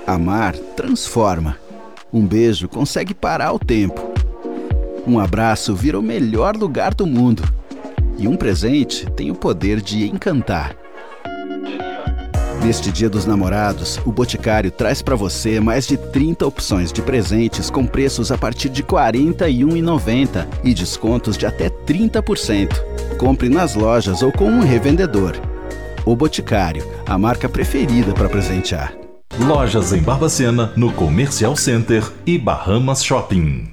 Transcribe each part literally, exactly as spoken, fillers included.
Amar transforma. Um beijo consegue parar o tempo. Um abraço vira o melhor lugar do mundo. E um presente tem o poder de encantar. Neste Dia dos Namorados, o Boticário traz para você mais de trinta opções de presentes com preços a partir de quarenta e um reais e noventa centavos e descontos de até trinta por cento. Compre nas lojas ou com um revendedor. O Boticário, a marca preferida para presentear. Lojas em Barbacena, no Comercial Center e Bahamas Shopping.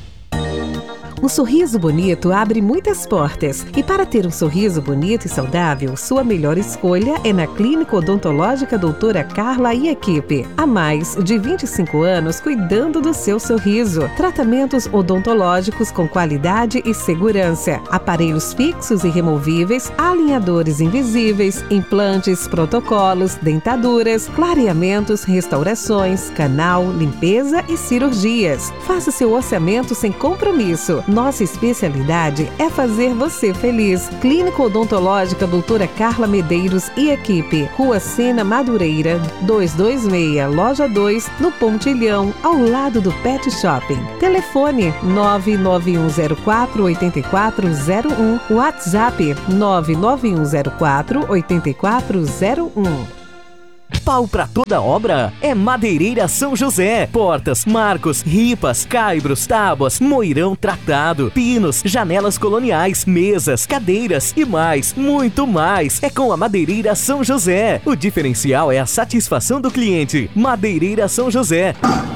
Um sorriso bonito abre muitas portas. E para ter um sorriso bonito e saudável, sua melhor escolha é na Clínica Odontológica Doutora Carla e Equipe. Há mais de vinte e cinco anos cuidando do seu sorriso. Tratamentos odontológicos com qualidade e segurança. Aparelhos fixos e removíveis, alinhadores invisíveis, implantes, protocolos, dentaduras, clareamentos, restaurações, canal, limpeza e cirurgias. Faça seu orçamento sem compromisso. Nossa especialidade é fazer você feliz. Clínica Odontológica Doutora Carla Medeiros e Equipe. Rua Sena Madureira, duzentos e vinte e seis, Loja dois, no Pontilhão, ao lado do Pet Shopping. Telefone nove nove um zero quatro oito quatro zero um. WhatsApp nove nove um zero quatro oito quatro zero um. Pau pra toda obra é Madeireira São José. Portas, marcos, ripas, caibros, tábuas, moirão tratado, pinos, janelas coloniais, mesas, cadeiras e mais, muito mais. É com a Madeireira São José. O diferencial é a satisfação do cliente. Madeireira São José.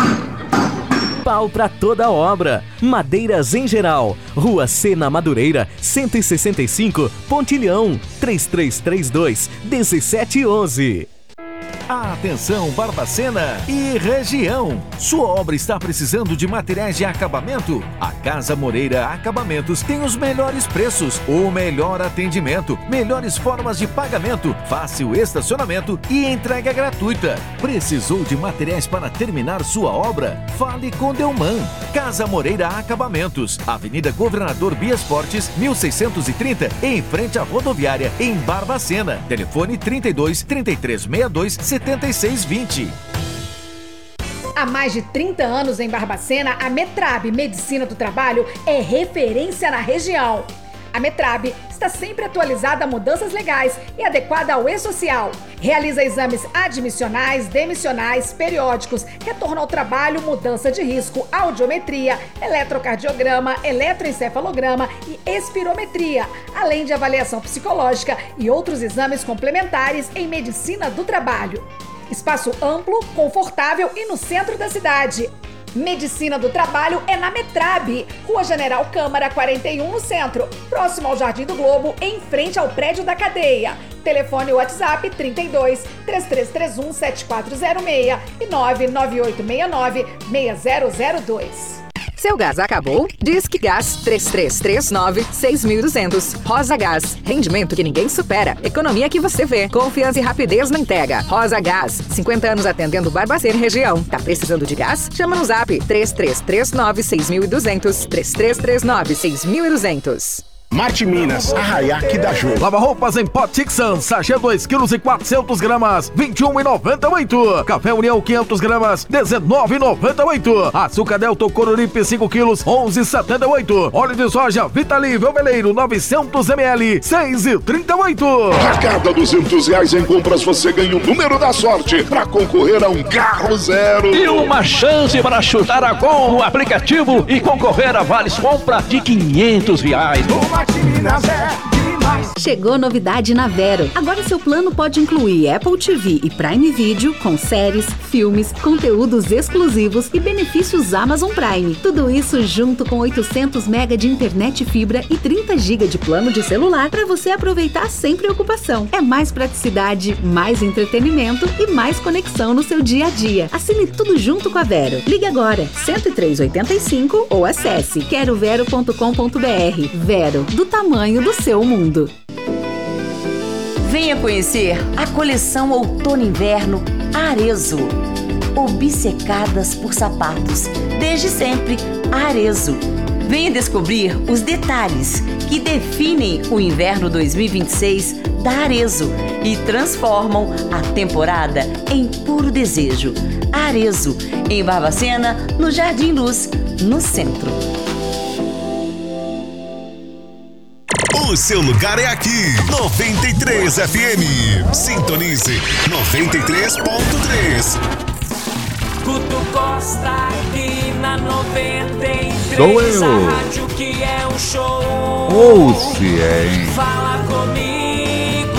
Pau pra toda obra. Madeiras em geral. Rua Sena Madureira, cento e sessenta e cinco, Pontilhão. três três três dois, um sete um um. Atenção Barbacena e região! Sua obra está precisando de materiais de acabamento? A Casa Moreira Acabamentos tem os melhores preços, o melhor atendimento, melhores formas de pagamento, fácil estacionamento e entrega gratuita. Precisou de materiais para terminar sua obra? Fale com Delman. Casa Moreira Acabamentos, Avenida Governador Bias Fortes, mil seiscentos e trinta, em frente à rodoviária, em Barbacena. Telefone trinta e dois, trinta e três sessenta e dois, setenta e seis vinte. Há mais de trinta anos em Barbacena, a Metrab Medicina do Trabalho é referência na região. A Metrab está sempre atualizada a mudanças legais e adequada ao e-social. Realiza exames admissionais, demissionais, periódicos, retorno ao trabalho, mudança de risco, audiometria, eletrocardiograma, eletroencefalograma e espirometria, além de avaliação psicológica e outros exames complementares em medicina do trabalho. Espaço amplo, confortável e no centro da cidade. Medicina do Trabalho é na Metrab, Rua General Câmara quarenta e um, no centro, próximo ao Jardim do Globo, em frente ao prédio da cadeia. Telefone WhatsApp trinta e dois, três três três um, sete quatro zero seis e nove nove oito seis nove, seis zero zero dois. Seu gás acabou? Disque Gás três três três nove, seis mil e duzentos. Rosa Gás, rendimento que ninguém supera. Economia que você vê. Confiança e rapidez na entrega. Rosa Gás, cinquenta anos atendendo Barbacena e região. Tá precisando de gás? Chama no zap três três três nove, seis mil e duzentos. três três três nove, seis mil e duzentos. Marte Minas, Arraiaque da Ju. Lava roupas em pó Tixan, sachê dois quilos e quatrocentos gramas, vinte e um reais e noventa e oito. Café União quinhentas gramas, dezenove reais e noventa e oito. Açúcar Delta Coruripe cinco quilos, onze reais e setenta e oito. Óleo de soja Vitali Velveleiro novecentos mililitros, seis reais e trinta e oito. A cada duzentos reais em compras você ganha o número da sorte para concorrer a um carro zero. E uma chance para chutar a gol no aplicativo e concorrer a vales compra de quinhentos reais. Chegou novidade na Vero. Agora seu plano pode incluir Apple T V e Prime Video com séries, filmes, conteúdos exclusivos e benefícios Amazon Prime. Tudo isso junto com oitocentos megabytes de internet fibra e trinta gigabytes de plano de celular para você aproveitar sem preocupação. É mais praticidade, mais entretenimento e mais conexão no seu dia a dia. Assine tudo junto com a Vero. Ligue agora cento e três, oitenta e cinco ou acesse quero vero ponto com ponto br. Vero, do tamanho do seu mundo. Venha conhecer a coleção Outono-Inverno Arezo. Obcecadas por sapatos. Desde sempre, Arezo. Venha descobrir os detalhes que definem o inverno dois mil e vinte e seis da Arezzo e transformam a temporada em puro desejo. Arezzo, em Barbacena, no Jardim Luz, no centro. O seu lugar é aqui, noventa e três F M. Sintonize noventa e três ponto três. Guto Costa aqui na noventa e três. Sou eu. A rádio que é um show. Ou se é, hein? Fala comigo.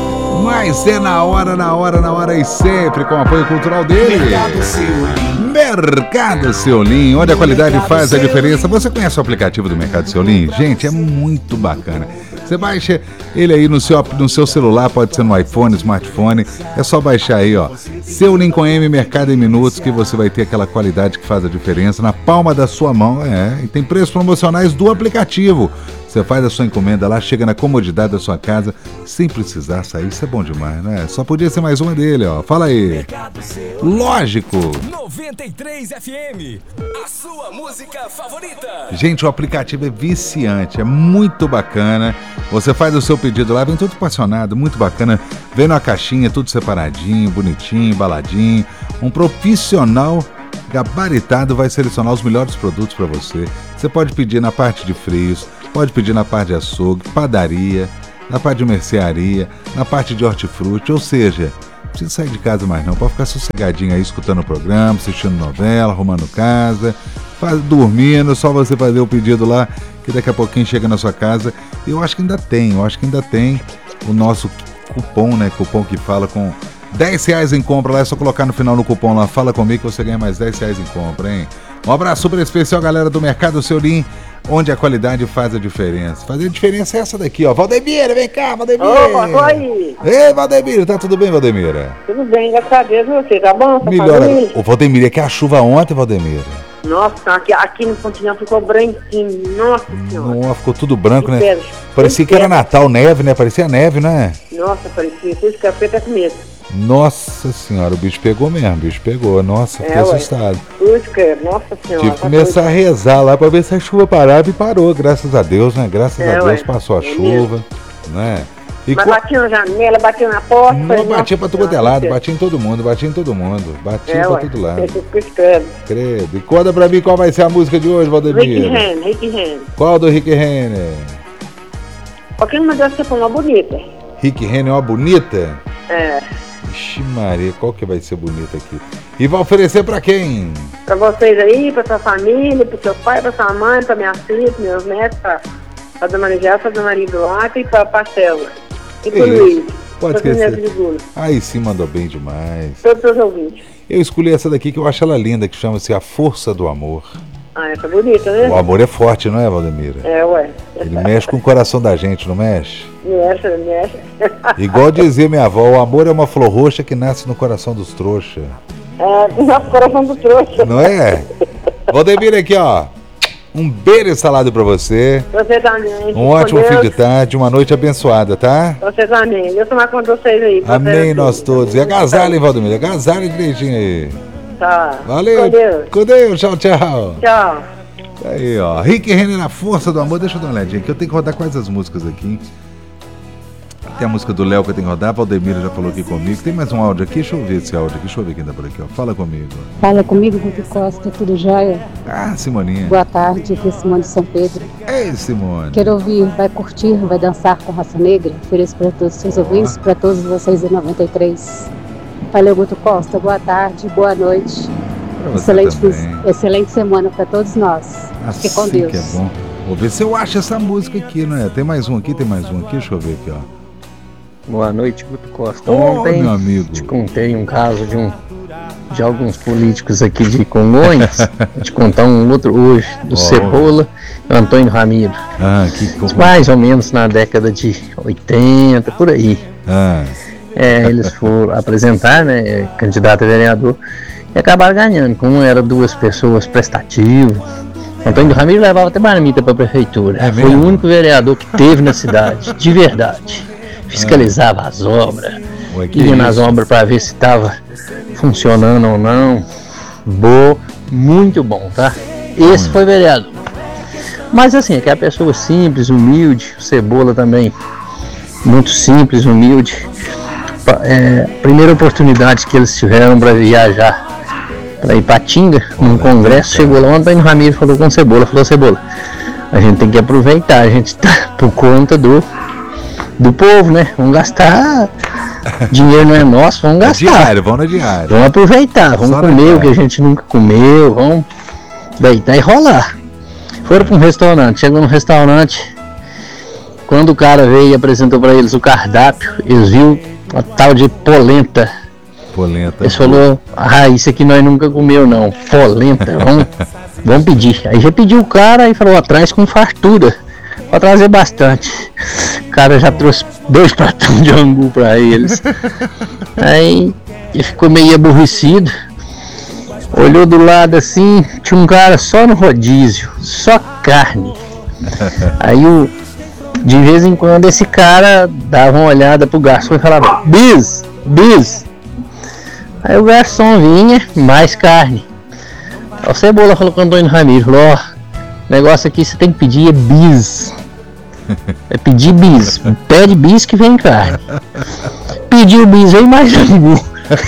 Mas é na hora, na hora, na hora e sempre com o apoio cultural dele. Mercado Seolim. Mercado Seolim, onde a qualidade faz a diferença. Você conhece o aplicativo do Mercado Seolim? Gente, é muito bacana. Você baixa ele aí no seu, no seu celular, pode ser no iPhone, smartphone. É só baixar aí, ó. Seolim com M, Mercado em Minutos, que você vai ter aquela qualidade que faz a diferença na palma da sua mão. É, e tem preços promocionais do aplicativo. Você faz a sua encomenda lá, chega na comodidade da sua casa, sem precisar sair. Isso é bom demais, né? Só podia ser mais uma dele, ó. Fala aí. Lógico. noventa e três F M, a sua música favorita. Gente, o aplicativo é viciante, é muito bacana. Você faz o seu pedido lá, vem tudo passionado, muito bacana. Vem na caixinha, tudo separadinho, bonitinho, embaladinho. Um profissional gabaritado vai selecionar os melhores produtos para você. Você pode pedir na parte de frios, pode pedir na parte de açougue, padaria, na parte de mercearia, na parte de hortifruti, ou seja, não precisa sair de casa mais não, pode ficar sossegadinho aí escutando o programa, assistindo novela, arrumando casa, faz, dormindo, só você fazer o pedido lá, que daqui a pouquinho chega na sua casa. Eu acho que ainda tem, eu acho que ainda tem o nosso cupom, né, cupom que fala com dez reais em compra lá, é só colocar no final no cupom lá, fala comigo que você ganha mais dez reais em compra, hein? Um abraço super especial, galera do Mercado Seolim, onde a qualidade faz a diferença. Fazer a diferença é essa daqui, ó. Valdemira, vem cá, Valdemira. Opa, tô aí. Ei, Valdemira, tá tudo bem, Valdemira? Tudo bem, graças a Deus, você tá bom? Tá Melhora. Ô, Valdemira, que a chuva ontem, Valdemira? Nossa, aqui, aqui no continente ficou branquinho, nossa senhora. Não, ficou tudo branco, Que né? pedra. Parecia Que que era pedra. Natal, neve, né? Parecia neve, né? Nossa, parecia, tudo café tá com medo. Nossa senhora, o bicho pegou mesmo, o bicho pegou. Nossa, fiquei É, ué. assustado. Tudo que, nossa senhora. Tive que tá começar a doido. rezar lá pra ver se a chuva parava e parou, graças a Deus, né? Graças É, a Deus ué. passou a É chuva, né? E Mas co- batia na janela, batia na porta. Não, falei, batia pra nossa tudo é lado, senhora, batia em todo mundo, batia em todo mundo, batia É, pra ué. todo lado. Eu fico escrevendo. Credo. E conta pra mim qual vai ser a música de hoje, Rick Valdemir. Renner, Rick Renner. Qual do Rick Renner? Qualquer uma dessas você for uma bonita. Rick Renner é uma bonita? É, Ixi Maria, qual que vai ser bonita aqui? E vai oferecer pra quem? pra vocês aí, pra sua família, pro seu pai, pra sua mãe, pra minha filha, pros meus netos, pra, pra Dona Nigel, pra Dona Maria Duarte e pra Pastela. E pro Isso, Luiz. pode pra esquecer. Neto de Gula. Aí sim mandou bem demais. Todos os ouvintes. Eu escolhi essa daqui que eu acho ela linda, que chama-se A Força do Amor. Ah, essa é bonita, né? O amor é forte, não é, Valdemira? É, ué. Ele mexe com o coração da gente, não mexe? Mexe, mexe. Igual dizia minha avó, o amor é uma flor roxa que nasce no coração dos trouxa. É, nosso coração do trouxa. Não é? Valdemira, aqui, ó. Um beijo instalado pra você. Você também. Um ótimo Com fim Deus. de tarde, uma noite abençoada, tá? Você também. Deus tomar com vocês aí. com Amém, vocês. nós todos. E agasalhem, Valdemira, agasalhem direitinho aí. Tá. Valeu. Com Deus. Com Deus, tchau, tchau. Tchau. Aí, ó. Rick Renner na Força do Amor. Deixa eu dar uma olhadinha aqui. Eu tenho que rodar quais as músicas aqui. Tem a música do Léo que eu tenho que rodar. A Valdemira já falou aqui comigo. Tem mais um áudio aqui? Deixa eu ver esse áudio aqui. Deixa eu ver quem tá por aqui, ó. Fala comigo. Fala comigo, Guto Costa, tudo jóia? Ah, Simoninha. Boa tarde, aqui é Simone de São Pedro. Ei, Simone. Quero ouvir, vai curtir, vai dançar com Raça Negra? Ofereço para todos os seus ouvintes, para todos vocês em noventa e três. Valeu, Guto Costa, boa tarde, boa noite. Pra você Excelente, também. excelente semana para todos nós. Fique com Assim Deus. que é bom. Vou ver se eu acho essa música aqui, não é? Tem mais um aqui, tem mais um aqui. Deixa eu ver aqui, ó. Boa noite, Guto Costa. Ô, Ontem meu amigo. te contei um caso de um de alguns políticos aqui de Congonhas. Vou te contar um outro hoje, do Ó. Cebola e o Antônio Ramiro. Ah, que co- Mais ou menos na década de oitenta, por aí. Ah. É, eles foram apresentar, né, candidato a vereador, e acabaram ganhando. Como eram duas pessoas prestativas, Antônio Ramiro levava até marmita para a prefeitura. É Foi mesmo? o único vereador que teve na cidade, de verdade. Fiscalizava as obras, Ué, que ia nas isso? obras para ver se estava funcionando ou não. Bom, muito bom, tá? Esse foi vereador. Mas assim, aquela pessoa simples, humilde, o Cebola também, muito simples, humilde. É, primeira oportunidade que eles tiveram para viajar para Ipatinga, num congresso, chegou lá, o Antônio Ramiro falou com o Cebola, falou, Cebola, a gente tem que aproveitar, a gente tá por conta do, do povo, né? Vamos gastar, dinheiro não é nosso, vamos gastar. É diário, vamos na diária. Vamos aproveitar, vamos Só comer o que a gente nunca comeu, vamos deitar e rolar. Foram para um restaurante, chegou no restaurante, quando o cara veio e apresentou para eles o cardápio, eles viram uma tal de polenta. Polenta. Eles falaram, ah, isso aqui nós nunca comeu não, polenta, vamos, vamos pedir. Aí já pediu o cara e falou, atrás com fartura, pode trazer bastante. O cara já trouxe dois pratões de angu para eles. Aí ele ficou meio aborrecido, olhou do lado assim, tinha um cara só no rodízio, só carne. Aí o, de vez em quando esse cara dava uma olhada pro garçom e falava, bis, bis. Aí o garçom vinha, mais carne. Aí o Cebola falou com o Antônio Ramiro, falou, ó, negócio aqui você tem que pedir é bis. É pedir bis, pede bis que vem carne. Pediu bis, vem mais angu.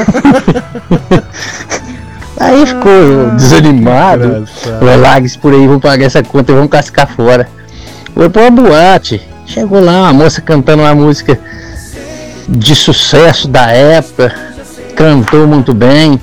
Aí ficou desanimado, largue por aí, vou pagar essa conta e vamos cascar fora. Foi pra uma boate, chegou lá uma moça cantando uma música de sucesso da época, cantou muito bem.